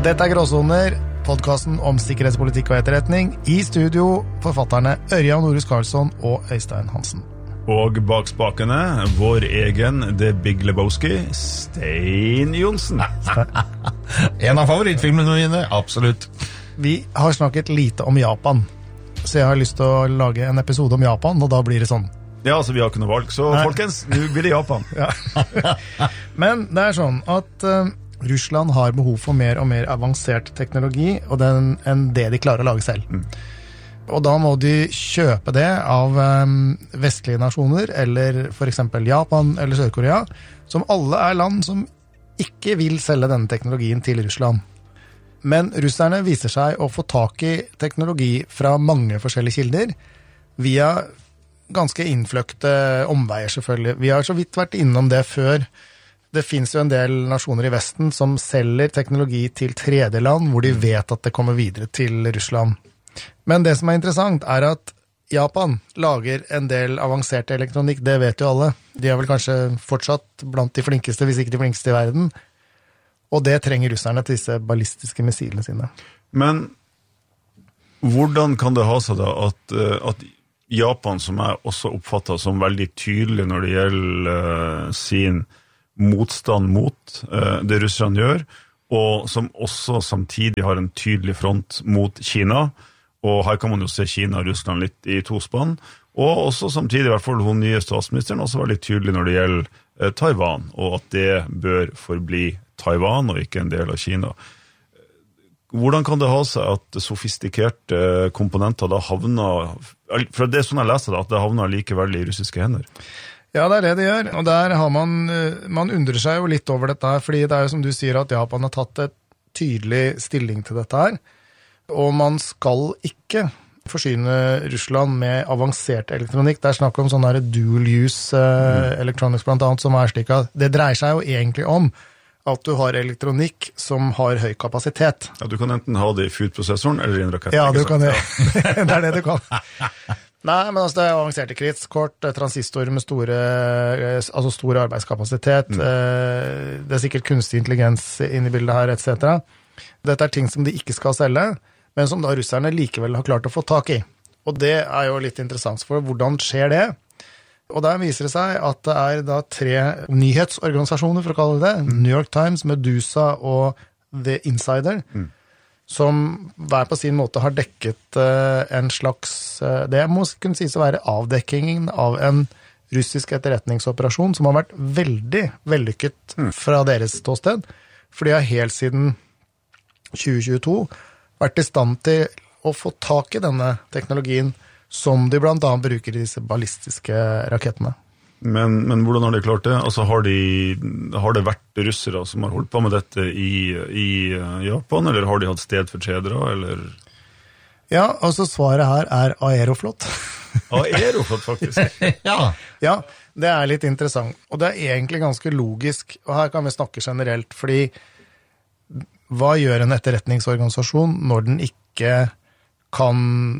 Dette Gråsoner, podcasten om sikkerhetspolitikk og etterretning. I studio forfatterne Ørjan Norhus Karlsson og Øystein Hansen. Og bak spakene, vår egen The Big Lebowski, Stein Johnsen. En av favorittfilmene mine, absolutt. Vi har snakket lite om Japan, så jeg har lyst til å lage en episode om Japan, og da blir det sånn. Ja, altså vi har ikke noe valg, så folkens, nå blir det Japan. Ja. Men det er sånn at Russland har behov for mer og mer avansert teknologi og enn det de klarer å lage selv. Og da må de kjøpe det av vestlige nasjoner, eller for eksempel Japan eller Sør-Korea, som alle er land som ikke vil selge denne teknologien til Russland. Men russerne viser seg å få tak i teknologi fra mange forskjellige kilder, via ganske innfløkte omveier selvfølgelig. Vi har så vidt vært innom det før. Det finnes jo en del nasjoner i Vesten som selger teknologi til tredjeland, hvor de vet at det kommer videre til Russland. Men det som er interessant er at Japan lager en del avansert elektronikk, det vet jo alle. De er vel kanskje fortsatt blant de flinkeste, hvis ikke de flinkeste i verden. Og det trenger russerne til disse ballistiske missilene sine. Men hvordan kan det ha seg da at Japan, som jeg også oppfatter som veldig tydelig når det gjelder sin motstand mot det russerne gjør, og som også samtidig har en tydelig front mot Kina, og her kan man jo se Kina og Russland litt i tospann, og også samtidig, i hvert fall hun nye statsministeren, også veldig tydelig når det gjelder Taiwan, og at det bør forbli Taiwan og ikke en del av Kina. Hvordan kan det ha seg at sofistikerte komponenter da havner, for det er sånn jeg leser det, at det havner likevel i russiske hender? Ja, det er det de gjør, og der har man undrer seg jo litt over dette her, fordi det er jo som du sier at Japan har tatt et tydelig stilling til dette her, og man skal ikke forsyne Russland med avansert elektronikk. Det er snakk om sånne dual-use electronics blant annet, som er slik at det dreier seg jo egentlig om at du har elektronikk som har høy kapasitet. Ja, du kan enten ha det i food-prosessoren eller i en rakett. Ja, du kan det. Det er det du kan. Nei, men altså det er avanserte kretskort, transistor med stor arbeidskapasitet, det er sikkert kunstig intelligens inne i bildet her, etc. Dette er ting som de ikke skal selge, men som da russerne likevel har klart å få tak i. Og det er jo litt interessant, for hvordan skjer det? Og der viser det seg at det er da 3 nyhetsorganisasjoner, for å kalle det det, New York Times, Medusa og The Insider, som hver på sin måte har dekket en slags, det må kunne sies å være avdekkingen av en russisk etterretningsoperasjon som har vært veldig vellykket fra deres ståsted, for de har helt siden 2022 vært i stand til å få tak i denne teknologien som de blant annet bruker i disse ballistiske rakettene. Men hvordan har de klart det? Altså har det vært russere som har holdt på med dette i Japan, eller har de hatt stedfortredere, eller? Ja, altså svaret her er Aeroflot. Aeroflot, faktisk. Ja, det er litt interessant, og det er egentlig ganske logisk, og her kan vi snakke generelt, fordi hva gjør en etterretningsorganisasjon når den ikke kan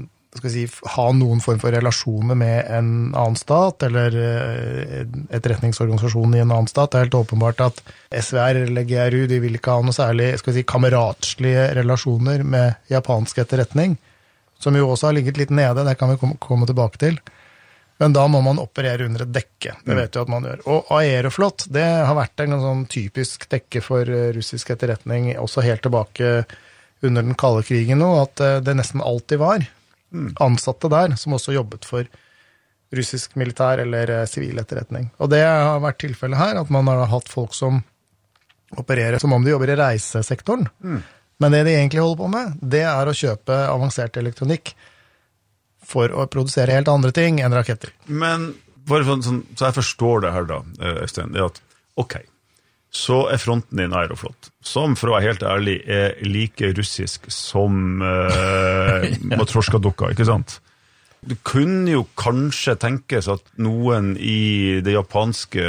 ha noen form for relasjoner med en annen stat, eller etterretningsorganisasjonen i en annen stat? Det er helt åpenbart at SVR eller GRU, de vil ikke ha noe særlig kameratslige relasjoner med japansk etterretning, som jo også har ligget litt nede, det kan vi komme tilbake til. Men da må man operere under et dekke, det vet du at man gjør. Og Aeroflot, det har vært en sånn typisk dekke for russisk etterretning, også helt tilbake under den kalde krigen nå, at det nesten alltid var ansatte der, som også jobbet for russisk militær eller sivil etterretning. Og det har vært tilfellet her, at man har hatt folk som opererer som om de jobber i reisesektoren. Men det de egentlig holder på med, det er å kjøpe avansert elektronikk for å produsere helt andre ting enn raketter. Men bare sånn, så jeg forstår det her da, Øystein, det er at, ok, så er fronten din Aeroflot, som for å være helt ærlig er like russisk som Matrosjka-dukka, ikke sant? Det kunne jo kanskje tenkes at noen i det japanske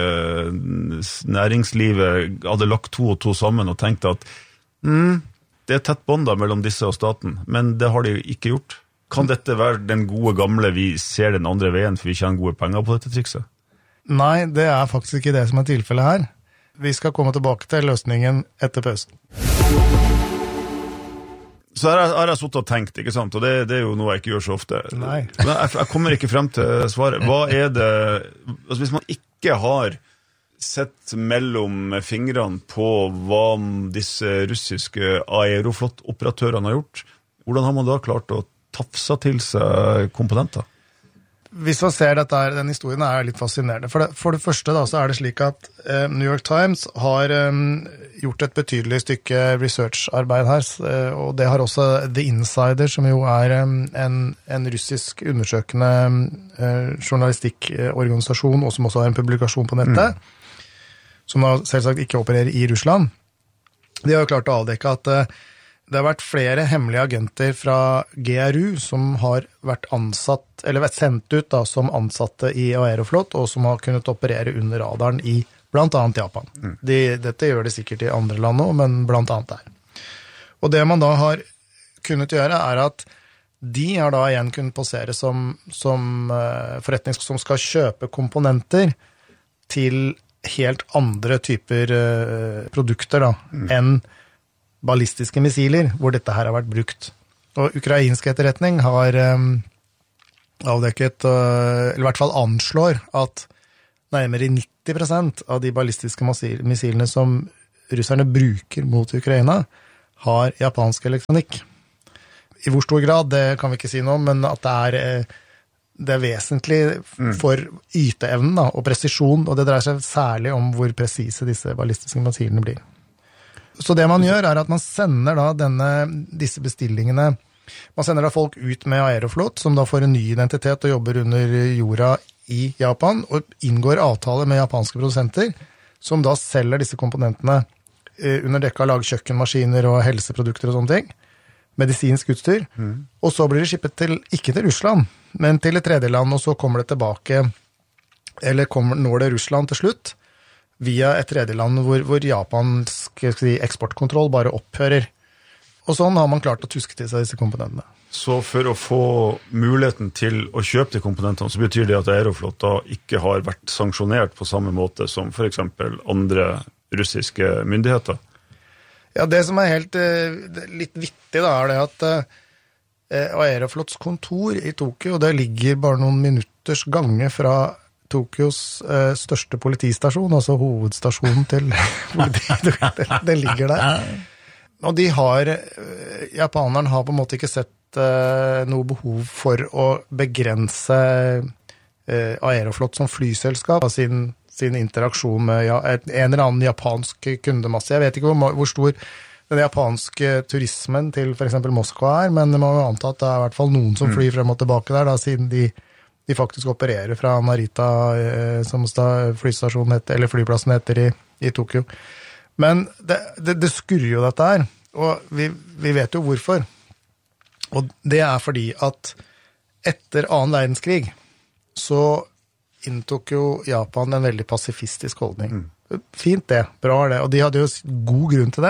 næringslivet hadde lagt 2 og 2 sammen og tenkt at det er tett bånd mellom disse og staten, men det har de ikke gjort. Kan dette være den gode gamle vi ser den andre veien for vi tjener gode penger på dette trikset? Nei, det er faktisk ikke det som er tilfellet her. Vi skal komme tilbake til løsningen etter pausen. Så har jeg suttet og tenkt, ikke sant? Og det er jo noe jeg ikke gjør så ofte. Nei. Jeg kommer ikke frem til svaret. Hva er det, altså hvis man ikke har sett mellom fingrene på hva disse russiske Aeroflot-operatørene har gjort, hvordan har man da klart å tafse til seg komponenter? Hvis man ser dette her, den historien er litt fascinerende. For det første da, så er det slik at New York Times har gjort et betydelig stykke researcharbeid her, og det har også The Insider, som jo er en russisk undersøkende journalistikkorganisasjon, og som også har en publikasjon på nettet, som da selvsagt ikke opererer i Russland. De har jo klart å avdekke at det har vært flere hemmelige agenter fra GRU som har vært ansatt, eller vært sendt ut da, som ansatte i Aeroflot, og som har kunnet operere under radaren i blant annet Japan. Dette gjør det sikkert i andre land også, men blant annet der. Og det man da har kunnet gjøre er at de har da igjen kunnet posere som forretning som skal kjøpe komponenter til helt andre typer produkter da, enn ballistiske missiler, hvor dette her har vært brukt. Og ukrainsk etterretning har avdekket, eller i hvert fall anslår, at nærmere 90% av de ballistiske missilene som russerne bruker mot Ukraina, har japansk elektronikk. I hvor stor grad, det kan vi ikke si noe om, men at det er vesentlig for yteevnen da, og presisjon, og det dreier seg særlig om hvor presise disse ballistiske missilene blir. Så det man gjør er at man sender da disse bestillingene, man sender da folk ut med Aeroflot, som da får en ny identitet og jobber under jorda i Japan, og inngår avtale med japanske produsenter, som da selger disse komponentene under dekka lag kjøkkenmaskiner og helseprodukter og sånne ting, medisinsk utstyr, og så blir det skippet ikke til Russland, men til et tredje land, og så kommer det tilbake, eller når det Russland til slutt, via et tredjeland hvor japansk eksportkontroll bare opphører. Og sånn har man klart å tuske til seg disse komponentene. Så for å få muligheten til å kjøpe de komponentene, så betyr det at Aeroflot da ikke har vært sanksjonert på samme måte som for eksempel andre russiske myndigheter? Ja, det som er litt vittig da, er det at Aeroflots kontor i Tokyo, det ligger bare noen minutters gange fra Tokyos største politistasjon, altså hovedstasjonen til politiet, den ligger der. Og japaneren har på en måte ikke sett noe behov for å begrense Aeroflot som flyselskap av sin interaksjon med en eller annen japansk kundemasse. Jeg vet ikke hvor stor den japanske turismen til for eksempel Moskva er, men man må anta at det er i hvert fall noen som flyr frem og tilbake der, da, siden de faktisk opererer fra Narita, som flystasjonen heter, eller flyplassen heter i Tokyo. Men det skurrer jo dette her, og vi vet jo hvorfor. Og det er fordi at etter 2. verdenskrig så inntok jo Japan en veldig pasifistisk holdning. Fint det, bra det, og de hadde jo god grunn til det.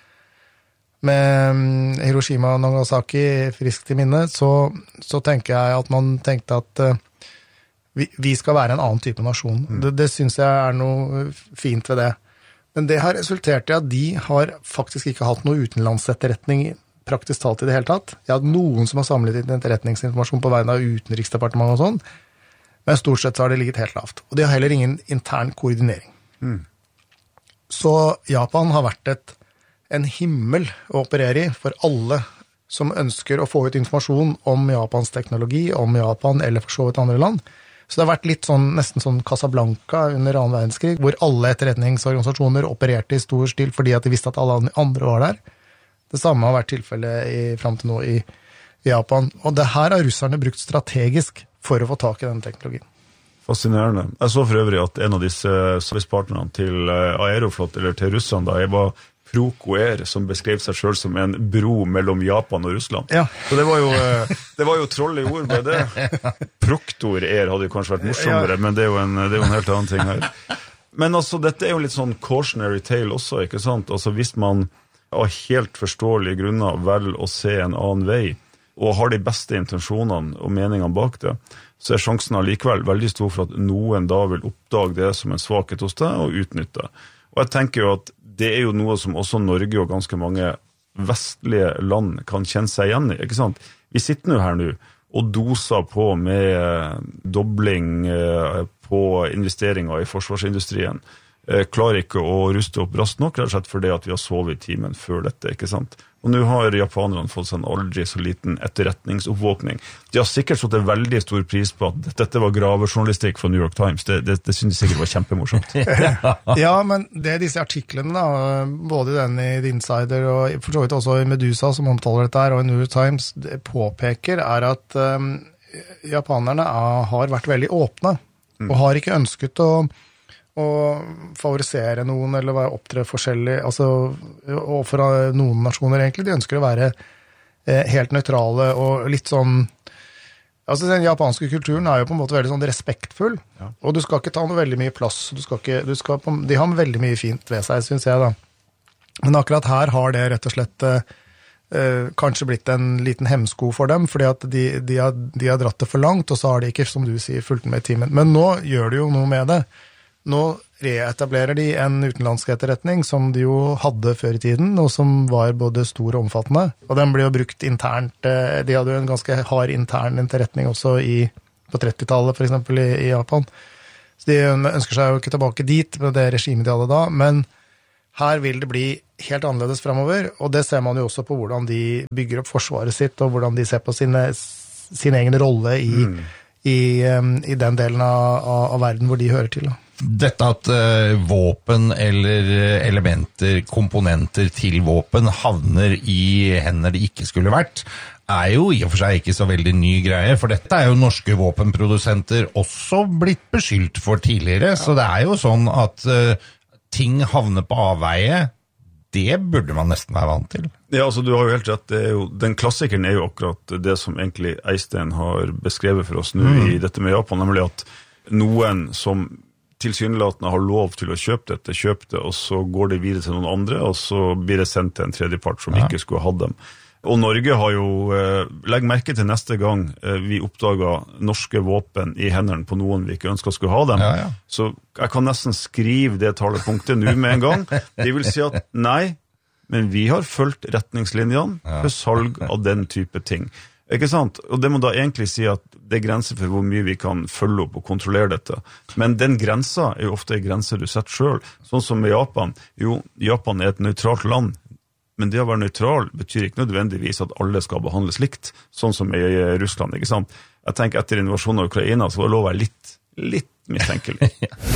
Med Hiroshima og Nagasaki friskt i minne, så tenker jeg at man tenkte at vi skal være en annen type nasjon. Det synes jeg er noe fint ved det. Men det har resultert i at de har faktisk ikke hatt noe utenlandsetterretning praktisk talt i det hele tatt. Jeg har hatt noen som har samlet inn etterretningsinformasjon på vegne av utenriksdepartementet og sånn, men stort sett så har det ligget helt lavt. Og de har heller ingen intern koordinering. Så Japan har vært en himmel å operere i for alle som ønsker å få ut informasjon om Japans teknologi, om Japan eller for så vidt andre land. Så det har vært litt sånn, nesten sånn Casablanca under 2. verdenskrig, hvor alle etterretningsorganisasjoner opererte i stor stil fordi at de visste at alle andre var der. Det samme har vært tilfellet frem til nå i Japan. Og det her har russerne brukt strategisk for å få tak i den teknologien. Fascinerende. Jeg så for øvrig at en av disse servicepartnerne til Aeroflot, eller til Russland, da jeg var Procoair, som beskrev seg selv som en bro mellom Japan og Russland. Ja. Så det var jo troll i ord med det. Proctor Air hadde jo kanskje vært morsommere, men det er jo en helt annen ting her. Men altså, dette er jo litt sånn cautionary tale også, ikke sant? Altså, hvis man av helt forståelige grunner velger å se en annen vei, og har de beste intensjonene og meningene bak det, så er sjansen allikevel veldig stor for at noen da vil oppdage det som en svakhet hos deg og utnytte. Og jeg tenker jo at det er jo noe som også Norge og ganske mange vestlige land kan kjenne seg igjen i, ikke sant? Vi sitter nå her nå og doser på med dobling på investeringer i forsvarsindustrien. Klarer ikke å ruste opp raskt nok, rett og slett fordi at vi har sovet i timen før dette, ikke sant? Og nå har japanerne fått seg en aldri så liten etterretningsoppvåkning. De har sikkert satt en veldig stor pris på at dette var gravejournalistikk fra New York Times. Det synes de sikkert var kjempemorsomt. Ja, men det disse artiklene da, både den i The Insider og for så vidt også i Medusa som omtaler dette her, og i New York Times, påpeker er at japanerne har vært veldig åpne, og har ikke ønsket å favorisere noen eller opptre forskjellig, altså overfor noen nasjoner egentlig. De ønsker å være helt nøytrale og litt sånn, altså den japanske kulturen er jo på en måte veldig sånn respektfull, og du skal ikke ta noe veldig mye plass, de har veldig mye fint ved seg, synes jeg da. Men akkurat her har det rett og slett kanskje blitt en liten hemsko for dem, fordi at de har dratt det for langt, og så har de ikke, som du sier, fulgt med i timen. Men nå gjør de jo noe med det. Nå reetablerer de en utenlandsk etterretning som de jo hadde før i tiden, og som var både stor og omfattende. Og den ble jo brukt internt. De hadde jo en ganske hard intern etterretning også på 30-tallet, for eksempel i Japan. Så de ønsker seg jo ikke tilbake dit med det regimet de hadde da, men her vil det bli helt annerledes fremover, og det ser man jo også på hvordan de bygger opp forsvaret sitt, og hvordan de ser på sin egen rolle i den delen av verden hvor de hører til da. Dette at våpen eller elementer, komponenter til våpen havner i hender det ikke skulle vært, er jo i og for seg ikke så veldig ny greie, for dette er jo norske våpenprodusenter også blitt beskyldt for tidligere, så det er jo sånn at ting havner på avveie, det burde man nesten være vant til. Ja, altså du har jo helt rett, den klassikeren er jo akkurat det som egentlig Eystein har beskrevet for oss nå i dette med Japan, nemlig at noen som tilsynelatende har lov til å kjøpe det, og så går det videre til noen andre, og så blir det sendt til en tredjepart som ikke skulle ha dem. Og Norge har jo, legg merke til neste gang vi oppdaget norske våpen i hendene på noen vi ikke ønsker skulle ha dem, så jeg kan nesten skrive det talepunktet nå med en gang. Det vil si at nei, men vi har fulgt retningslinjene for salg av den type ting. Ikke sant? Og det må da egentlig si at det er grenser for hvor mye vi kan følge opp og kontrollere dette. Men den grensa er jo ofte en grense du setter selv. Sånn som med Japan. Jo, Japan er et nøytralt land, men det å være nøytral betyr ikke nødvendigvis at alle skal behandles likt, sånn som i Russland, ikke sant? Jeg tenker etter invasjonen av Ukraina så var det lov å være litt mistenkelig.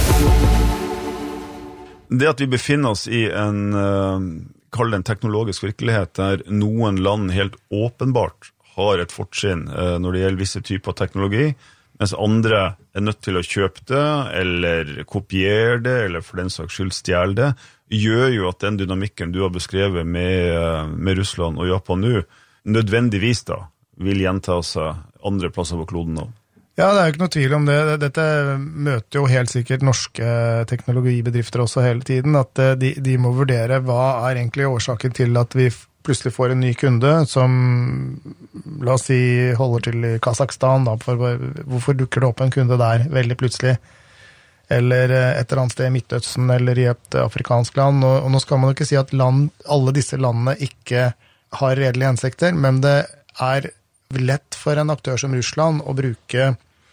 Det at vi befinner oss i kall det en teknologisk virkelighet, der noen land helt åpenbart har et fortrinn når det gjelder visse typer teknologi, mens andre er nødt til å kjøpe det, eller kopiere det, eller for den saks skyld stjele det, gjør jo at den dynamikken du har beskrevet med Russland og Japan nå, nødvendigvis da vil gjenta seg andre plasser på kloden nå. Ja, det er jo ikke noe tvil om det. Dette møter jo helt sikkert norske teknologibedrifter også hele tiden, at de må vurdere hva er egentlig årsaken til at vi plutselig får en ny kunde som, la oss si, holder til i Kazakhstan, da, hvorfor dukker det opp en kunde der veldig plutselig, eller et eller annet sted i Midtøsten, eller i et afrikansk land, og nå skal man jo ikke si at alle disse landene ikke har redelige hensikter, men det er lett for en aktør som Russland å bruke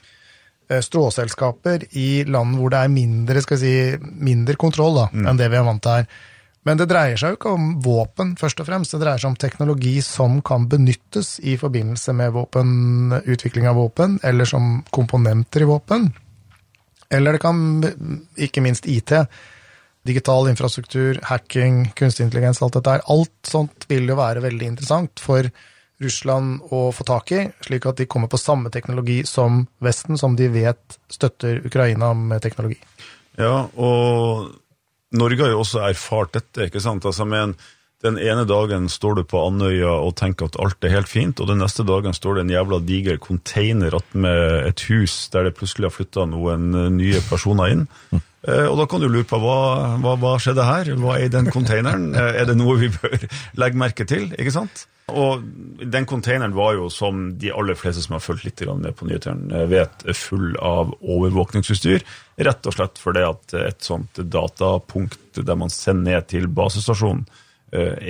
stråselskaper i land hvor det er mindre kontroll da, enn det vi har vant til her. Men det dreier seg jo ikke om våpen, først og fremst. Det dreier seg om teknologi som kan benyttes i forbindelse med utvikling av våpen, eller som komponenter i våpen. Eller det kan, ikke minst IT, digital infrastruktur, hacking, kunstig intelligens, alt dette her. Alt sånt vil jo være veldig interessant for Russland å få tak i, slik at de kommer på samme teknologi som Vesten, som de vet støtter Ukraina med teknologi. Ja, og Norge har jo også erfart dette, ikke sant? Altså, men den ene dagen står du på Andøya og tenker at alt er helt fint, og den neste dagen står det en jævla diger container med et hus der det plutselig har flyttet noen nye personer inn. Og da kan du lure på, hva skjedde her? Hva er i den containeren? Er det noe vi bør legge merke til, ikke sant? Og den containeren var jo, som de aller fleste som har følt litt med på nyhetene vet, full av overvåkningsutstyr, rett og slett fordi at et sånt datapunkt der man sender ned til basestasjonen er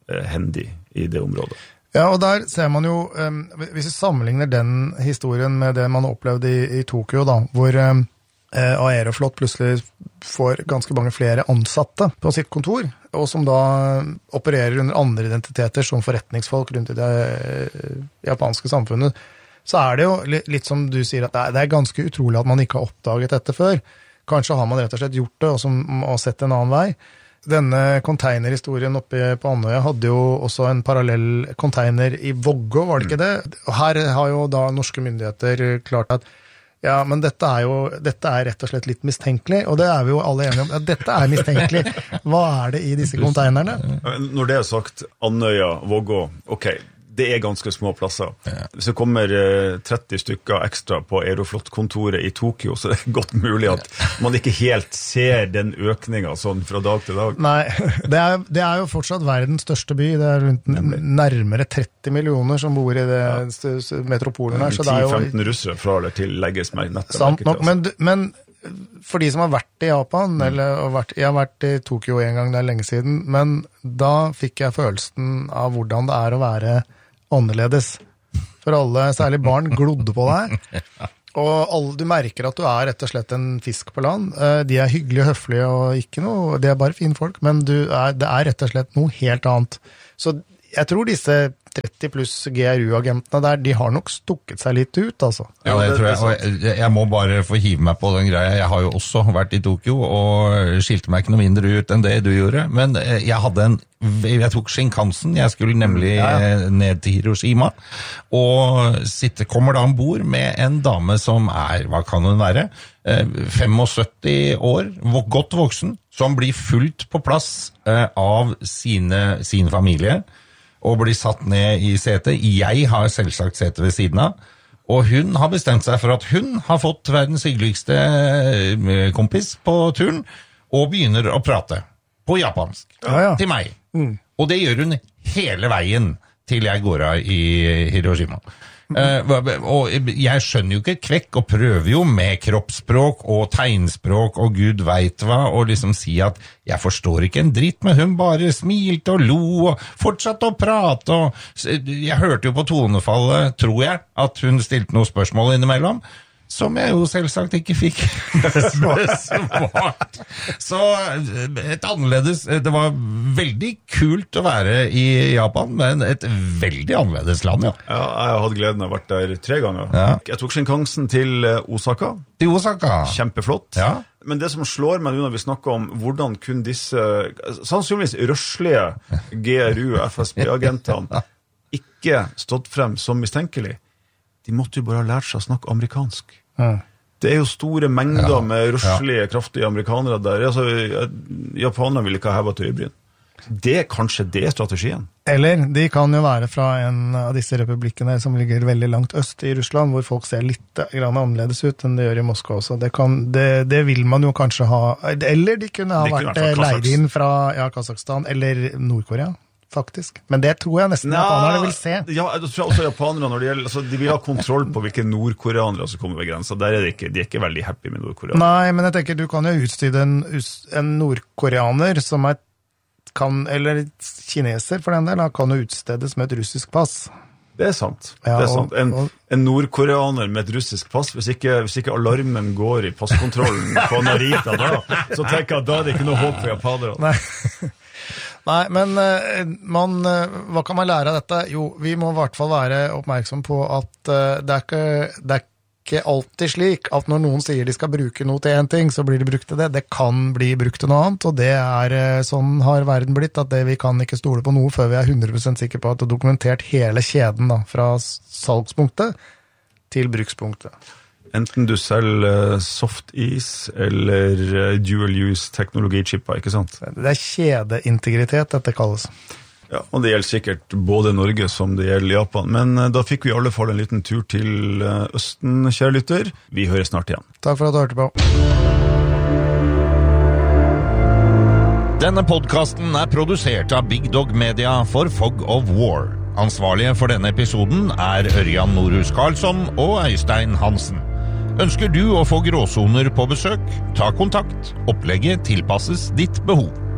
hendig i det området. Ja, og der ser man jo, hvis vi sammenligner den historien med det man opplevde i Tokyo da, hvor Aeroflot plutselig får ganske mange flere ansatte på sitt kontor, og som da opererer under andre identiteter som forretningsfolk rundt i det japanske samfunnet, så det jo litt som du sier at det ganske utrolig at man ikke har oppdaget dette før. Kanskje har man rett og slett gjort det, og sett en annen vei. Denne containerhistorien oppe på Andøya hadde jo også en parallell container i Vågå, var det ikke det? Og her har jo da norske myndigheter klart at ja, men dette rett og slett litt mistenkelig, og det vi jo alle enige om. Ja, dette mistenkelig. Hva det i disse containerne? Når det sagt, Andøya, Vågå, ok, det ganske små plasser. Ja. Hvis det kommer 30 stykker ekstra på Aeroflot-kontoret i Tokyo, så det godt mulig at man ikke helt ser den økningen sånn fra dag til dag. Nei, det jo fortsatt verdens største by. Det rundt nærmere 30 millioner som bor i det metropolen her. 10-15 russere fra eller til legges meg nettet. Sant nok, men for de som har vært i Japan, jeg har vært i Tokyo en gang, det lenge siden, men da fikk jeg følelsen av hvordan det å være annerledes. For alle, særlig barn, glodde på deg. Og du merker at du rett og slett en fisk på land. De hyggelige og høflige, og ikke noe, de bare fine folk, men det rett og slett noe helt annet. Så jeg tror disse 30 pluss GRU-agentene der, de har nok stukket seg litt ut, altså. Ja, det tror jeg. Og jeg må bare få hive meg på den greia. Jeg har jo også vært i Tokyo, og skilte meg ikke noe mindre ut enn det du gjorde. Men jeg tok Shinkansen, jeg skulle nemlig ned til Hiroshima, og kommer da ombord med en dame som hva kan hun være? 75 år, godt voksen, som blir fullt på plass av sin familie, og blir satt ned i setet. Jeg har selvsagt setet ved siden av, og hun har bestemt seg for at hun har fått verdens hyggeligste kompis på turen, og begynner å prate på japansk til meg. Og det gjør hun hele veien til jeg går av i Hiroshima. Og jeg skjønner jo ikke kvekk, og prøver jo med kroppsspråk og tegnspråk og Gud vet hva, og liksom si at jeg forstår ikke en dritt, men hun bare smilte og lo og fortsatte å prate, og jeg hørte jo på tonefallet, tror jeg, at hun stilte noen spørsmål innimellom, som jeg jo selvsagt ikke fikk svart. Så det var veldig kult å være i Japan, men et veldig annerledes land, ja. Ja, jeg har hatt gleden av å vært der 3 ganger. Ja. Jeg tok Shinkansen til Osaka. Til Osaka? Kjempeflott. Ja. Men det som slår meg når vi snakker om hvordan kun disse sannsynligvis røslige GRU- og FSB-agentene ikke stått frem som mistenkelig, de måtte jo bare ha lært seg å snakke amerikansk. Det jo store mengder med røslige, kraftige amerikanere der. Altså, japanerne vil ikke ha hevet øyebryn. Kanskje det strategien. Eller de kan jo være fra en av disse republikkene som ligger veldig langt øst i Russland, hvor folk ser litt annerledes ut enn det gjør i Moskva også. Det vil man jo kanskje ha. Eller de kunne ha vært leid inn fra Kazakhstan eller Nord-Korea. Faktisk. Men det tror jeg nesten japanerne vil se. Ja, jeg tror også japanerne, når det gjelder, de vil ha kontroll på hvilke nordkoreanere som kommer ved grensa. Der de ikke veldig happy med nordkoreanere. Nei, men jeg tenker, du kan jo utstyde en nordkoreaner som eller kineser for den del, kan jo utstedes med et russisk pass. Det sant. Ja, det sant. En nordkoreaner med et russisk pass, hvis ikke alarmen går i passkontrollen på Narita da, så tenker jeg at da det ikke noe håp for japanere. Nei, men hva kan man lære av dette? Jo, vi må i hvert fall være oppmerksom på at det er ikke alltid slik at når noen sier de skal bruke noe til en ting, så blir det brukt til det. Det kan bli brukt til noe annet, og det sånn har verden blitt, at vi kan ikke stole på noe før vi 100% sikre på at det er dokumentert hele kjeden da, fra salgspunktet til brukspunktet. Enten du selger soft-is eller dual-use-teknologi-chipper, ikke sant? Det kjedeintegritet, dette kalles. Ja, og det gjelder sikkert både Norge som det gjelder Japan. Men da fikk vi i alle fall en liten tur til Østen, kjære lytter. Vi hører snart igjen. Takk for at du hørte på. Denne podcasten produsert av Big Dog Media for Fog of War. Ansvarlige for denne episoden Ørjan Norhus Karlsson og Øystein Hansen. Ønsker du å få gråsoner på besøk? Ta kontakt. Opplegget tilpasses ditt behov.